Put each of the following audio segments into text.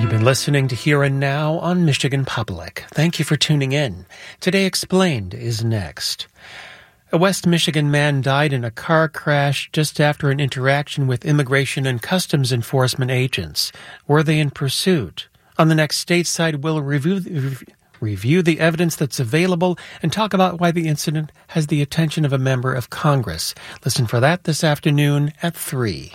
You've been listening to Here and Now on Michigan Public. Thank you for tuning in. Today Explained is next. A West Michigan man died in a car crash just after an interaction with Immigration and Customs Enforcement agents. Were they in pursuit? On the next Stateside, we'll review the evidence that's available and talk about why the incident has the attention of a member of Congress. Listen for that this afternoon at 3.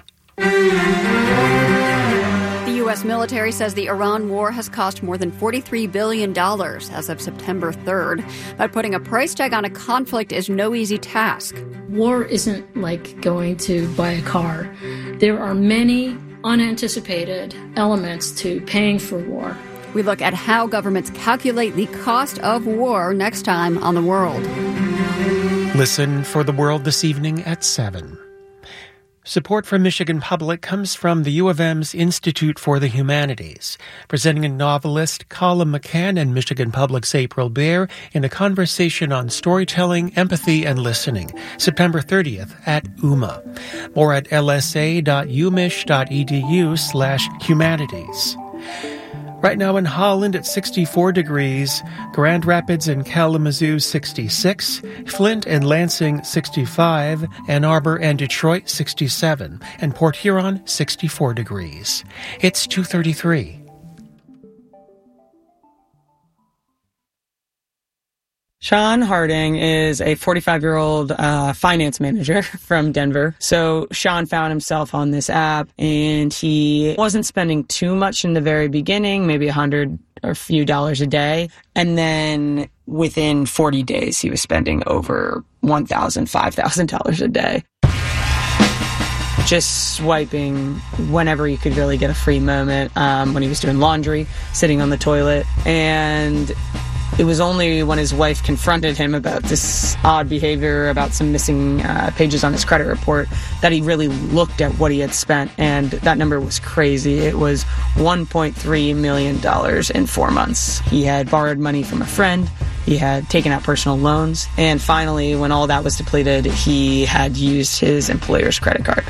The U.S. military says the Iran war has cost more than $43 billion as of September 3rd. But putting a price tag on a conflict is no easy task. War isn't like going to buy a car. There are many unanticipated elements to paying for war. We look at how governments calculate the cost of war next time on The World. Listen for The World this evening at 7. Support for Michigan Public comes from the U of M's Institute for the Humanities, presenting a novelist, Colum McCann, and Michigan Public's April Baer in a conversation on storytelling, empathy, and listening, September 30th at UMA. More at lsa.umich.edu/humanities. Right now in Holland at 64 degrees, Grand Rapids and Kalamazoo 66, Flint and Lansing 65, Ann Arbor and Detroit 67, and Port Huron 64 degrees. It's 2:33. Sean Harding is a 45-year-old finance manager from Denver. So Sean found himself on this app, and he wasn't spending too much in the very beginning, maybe $100 or a few dollars a day. And then within 40 days, he was spending over $1,000, $5,000 a day. Just swiping whenever he could really get a free moment, when he was doing laundry, sitting on the toilet. And it was only when his wife confronted him about this odd behavior, about some missing pages on his credit report, that he really looked at what he had spent, and that number was crazy. It was $1.3 million in 4 months. He had borrowed money from a friend, he had taken out personal loans, and finally, when all that was depleted, he had used his employer's credit card.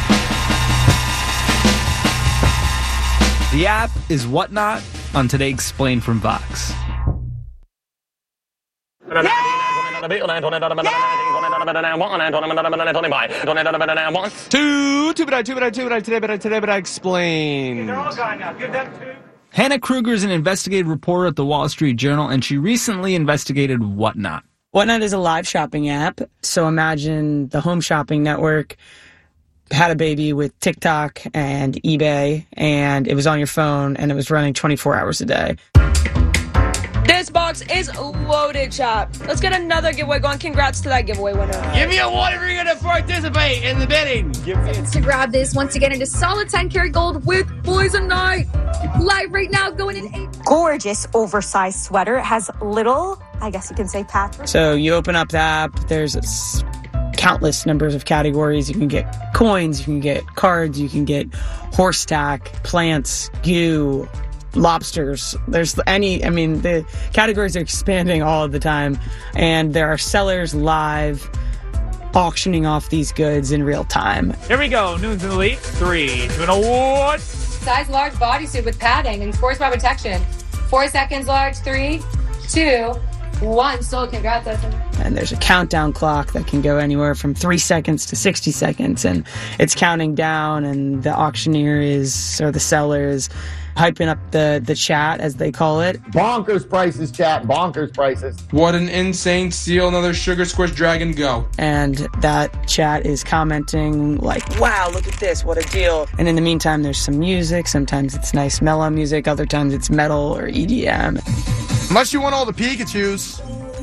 The app is Whatnot on Today Explained from Vox. Today I explain. They're all gone now. Give them two. Hannah Kruger is an investigative reporter at the Wall Street Journal, and she recently investigated Whatnot. Whatnot is a live shopping app. So imagine the Home Shopping Network had a baby with TikTok and eBay, and it was on your phone, and it was running 24 hours a day. This box is loaded, Chop. Let's get another giveaway going. Congrats to that giveaway winner. Give me a one if you're going to participate in the bidding. To grab this, once again, into solid 10 karat gold with Poison Night. Live right now, going in 8. Gorgeous oversized sweater. It has little, I guess you can say, patches. So you open up the app, there's countless numbers of categories. You can get coins, you can get cards, you can get horse tack, plants, goo, lobsters. The categories are expanding all of the time, and there are sellers live auctioning off these goods in real time. Here we go. Noon's Elite 3, 2, and 1. Size large bodysuit with padding and sports bra protection. 4 seconds large. 3, 2, 1. Sold. Congrats, Ethan. And there's a countdown clock that can go anywhere from 3 seconds to 60 seconds, and it's counting down, and the auctioneer the seller is hyping up the chat, as they call it. Bonkers prices, chat. Bonkers prices. What an insane steal. Another Sugar Squish Dragon, go. And that chat is commenting like, wow, look at this. What a deal. And in the meantime, there's some music. Sometimes it's nice mellow music. Other times it's metal or EDM. Unless you want all the Pikachus,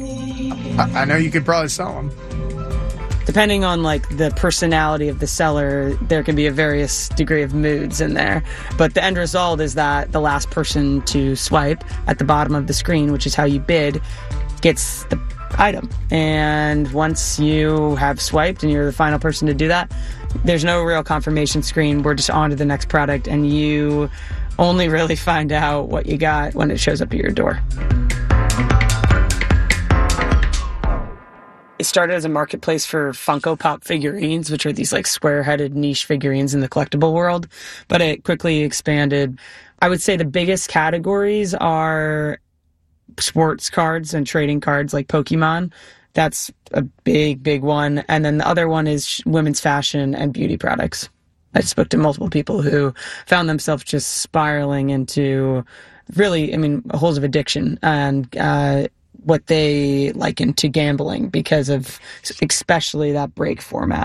I know you could probably sell them. Depending on the personality of the seller, there can be a various degree of moods in there. But the end result is that the last person to swipe at the bottom of the screen, which is how you bid, gets the item. And once you have swiped and you're the final person to do that, there's no real confirmation screen. We're just on to the next product, and you only really find out what you got when it shows up at your door. it started as a marketplace for Funko Pop figurines, which are these like square-headed niche figurines in the collectible world, but it quickly expanded. I would say the biggest categories are sports cards and trading cards like Pokemon. That's a big one. And then the other one is women's fashion and beauty products. I spoke to multiple people who found themselves just spiraling into really, holes of addiction and what they liken to gambling because of especially that break format.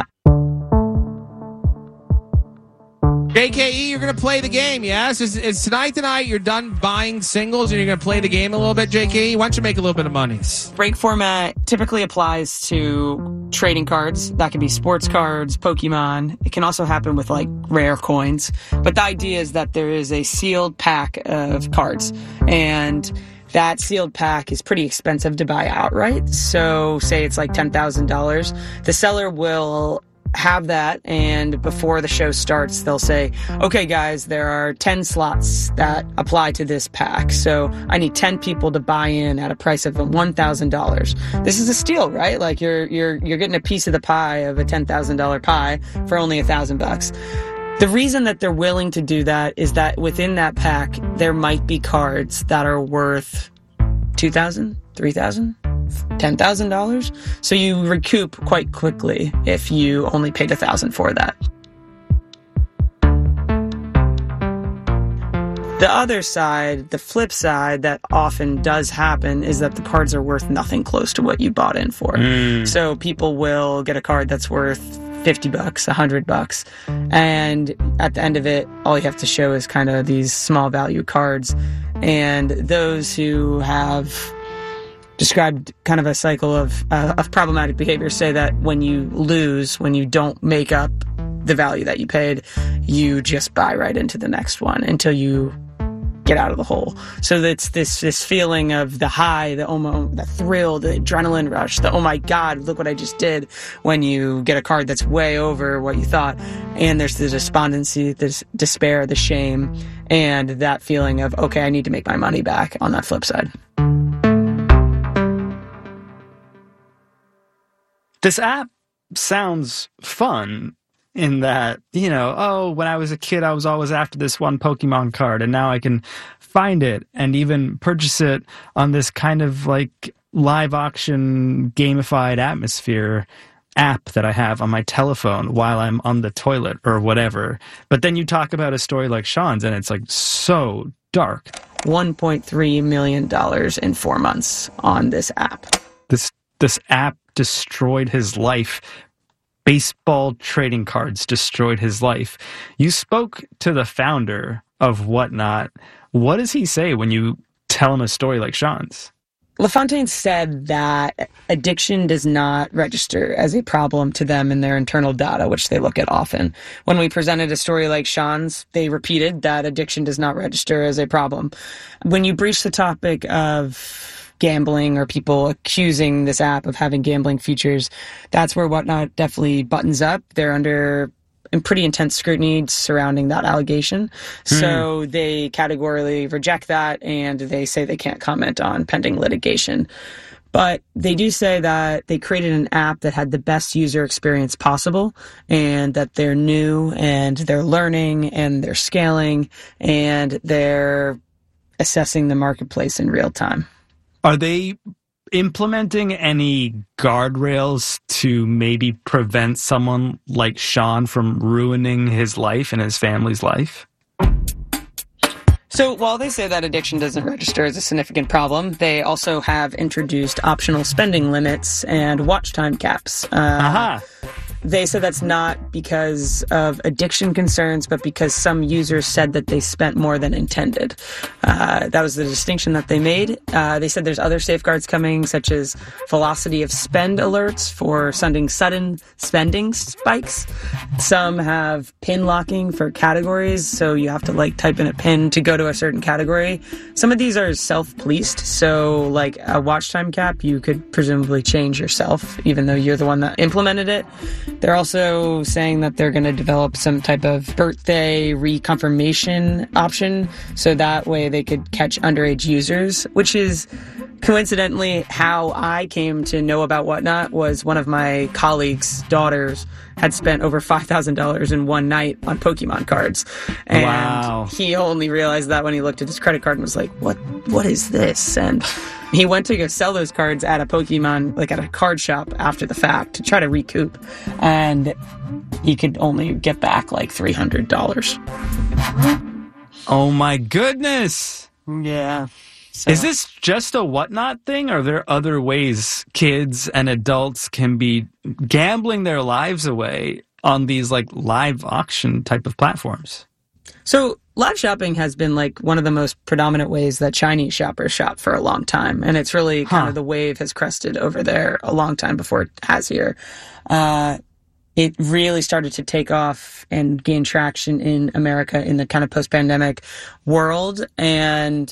JKE, you're going to play the game, yes? It's tonight. You're done buying singles and you're going to play the game a little bit, JKE? Why don't you make a little bit of money? Break format typically applies to trading cards. That can be sports cards, Pokemon. It can also happen with like rare coins. But the idea is that there is a sealed pack of cards. And that sealed pack is pretty expensive to buy outright. So say it's like $10,000. The seller will have that, and before the show starts, they'll say, okay, guys, there are 10 slots that apply to this pack. So I need 10 people to buy in at a price of $1,000. This is a steal, right? Like you're getting a piece of the pie of a $10,000 pie for only $1,000. The reason that they're willing to do that is that within that pack, there might be cards that are worth $2,000, $3,000, $10,000. So you recoup quite quickly if you only paid $1,000 for that. The other side, the flip side that often does happen is that the cards are worth nothing close to what you bought in for. So people will get a card that's worth $50, $100, and at the end of it, all you have to show is kind of these small value cards. And those who have described kind of a cycle of problematic behavior say that when you lose, when you don't make up the value that you paid, you just buy right into the next one until you get out of the hole. So it's this feeling of the high, the thrill, the adrenaline rush, the oh my god, look what I just did, when you get a card that's way over what you thought. And there's the despondency, the despair, the shame, and that feeling of, okay, I need to make my money back on that flip side. This app sounds fun in that, when I was a kid, I was always after this one Pokemon card, and now I can find it and even purchase it on this kind of like live auction gamified atmosphere app that I have on my telephone while I'm on the toilet or whatever. But then you talk about a story like Sean's and it's like so dark. $1.3 million in 4 months on this app. This app destroyed his life. Baseball trading cards destroyed his life. You spoke to the founder of Whatnot. What does he say when you tell him a story like Sean's? LaFontaine said that addiction does not register as a problem to them in their internal data, which they look at often. When we presented a story like Sean's, they repeated that addiction does not register as a problem. When you breach the topic of gambling or people accusing this app of having gambling features, that's where Whatnot definitely buttons up. They're under pretty intense scrutiny surrounding that allegation. So they categorically reject that, and they say they can't comment on pending litigation. But they do say that they created an app that had the best user experience possible, and that they're new and they're learning and they're scaling and they're assessing the marketplace in real time. Are they implementing any guardrails to maybe prevent someone like Sean from ruining his life and his family's life? So while they say that addiction doesn't register as a significant problem, they also have introduced optional spending limits and watch time caps. They said that's not because of addiction concerns, but because some users said that they spent more than intended. That was the distinction that they made. They said there's other safeguards coming, such as velocity of spend alerts for sending sudden spending spikes. Some have pin locking for categories, so you have to type in a pin to go to a certain category. Some of these are self-policed, so like a watch time cap, you could presumably change yourself, even though you're the one that implemented it. They're also saying that they're going to develop some type of birthday reconfirmation option, so that way they could catch underage users, which is Coincidentally, how I came to know about Whatnot was one of my colleagues' daughters had spent over $5,000 in one night on Pokemon cards. And wow. He only realized that when he looked at his credit card and was like, what is this? And he went to go sell those cards at a Pokemon, like at a card shop after the fact to try to recoup. And he could only get back like $300. Oh my goodness. Yeah. So. Is this just a Whatnot thing? Or are there other ways kids and adults can be gambling their lives away on these like live auction type of platforms? So live shopping has been like one of the most predominant ways that Chinese shoppers shop for a long time. And it's really kind of the wave has crested over there a long time before it has here. It really started to take off and gain traction in America in the kind of post-pandemic world. And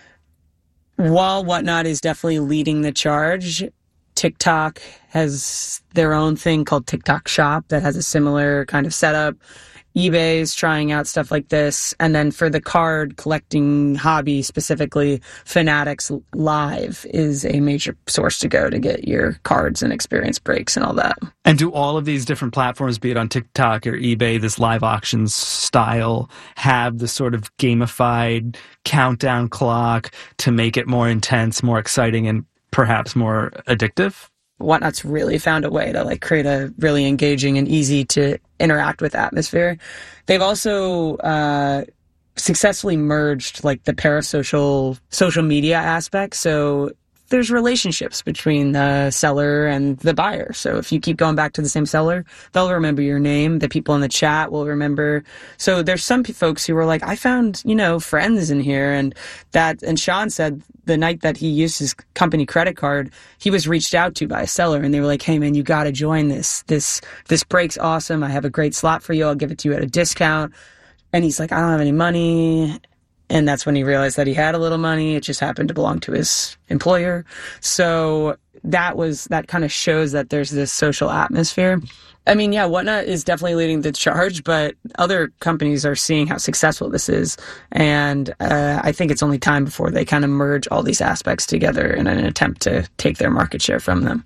while Whatnot is definitely leading the charge, TikTok has their own thing called TikTok Shop that has a similar kind of setup. eBay is trying out stuff like this. And then for the card collecting hobby specifically, Fanatics Live is a major source to go to get your cards and experience breaks and all that. And do all of these different platforms, be it on TikTok or eBay, this live auctions style, have the sort of gamified countdown clock to make it more intense, more exciting, and perhaps more addictive? Whatnot's really found a way to like create a really engaging and easy to interact with atmosphere. They've also successfully merged like the parasocial social media aspect. So there's relationships between the seller and the buyer. So if you keep going back to the same seller, they'll remember your name. The people in the chat will remember. So there's some folks who were like, I found, friends in here. And Sean said the night that he used his company credit card, he was reached out to by a seller and they were like, hey man, you got to join this. This break's awesome. I have a great slot for you. I'll give it to you at a discount. And he's like, I don't have any money. And that's when he realized that he had a little money. It just happened to belong to his employer. So that kind of shows that there's this social atmosphere. I mean, yeah, Whatnot is definitely leading the charge, but other companies are seeing how successful this is. And I think it's only time before they kind of merge all these aspects together in an attempt to take their market share from them.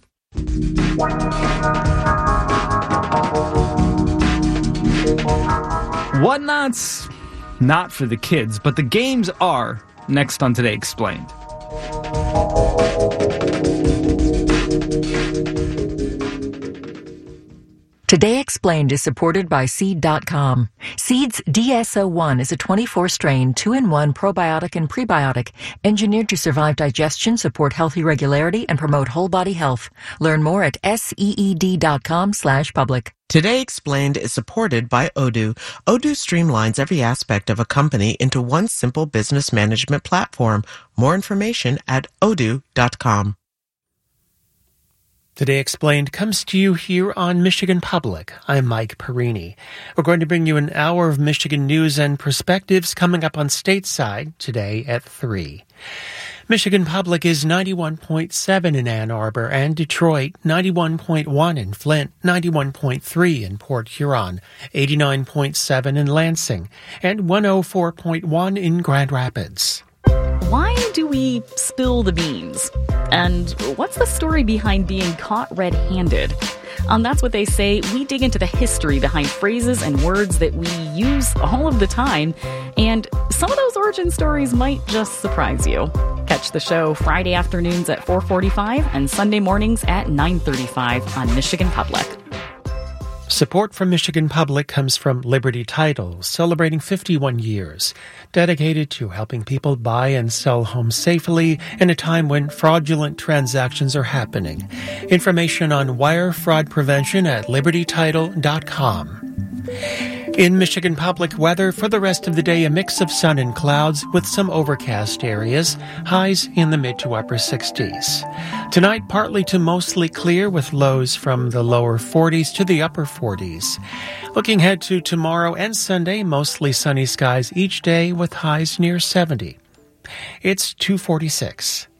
Whatnot's not for the kids, but the games are. Next on Today Explained. Today Explained is supported by Seed.com. Seed's DSO1 is a 24-strain, 2-in-1 probiotic and prebiotic engineered to survive digestion, support healthy regularity, and promote whole body health. Learn more at seed.com/public. Today Explained is supported by Odoo. Odoo streamlines every aspect of a company into one simple business management platform. More information at odoo.com. Today Explained comes to you here on Michigan Public. I'm Mike Perini. We're going to bring you an hour of Michigan news and perspectives coming up on Stateside today at 3. Michigan Public is 91.7 in Ann Arbor and Detroit, 91.1 in Flint, 91.3 in Port Huron, 89.7 in Lansing, and 104.1 in Grand Rapids. Why do we spill the beans? And what's the story behind being caught red-handed? That's what they say. We dig into the history behind phrases and words that we use all of the time. And some of those origin stories might just surprise you. Catch the show Friday afternoons at 4:45 and Sunday mornings at 9:35 on Michigan Public. Support from Michigan Public comes from Liberty Title, celebrating 51 years, dedicated to helping people buy and sell homes safely in a time when fraudulent transactions are happening. Information on wire fraud prevention at libertytitle.com. In Michigan Public weather, for the rest of the day, a mix of sun and clouds with some overcast areas, highs in the mid to upper 60s. Tonight, partly to mostly clear with lows from the lower 40s to the upper 40s. Looking ahead to tomorrow and Sunday, mostly sunny skies each day with highs near 70. It's 2:46.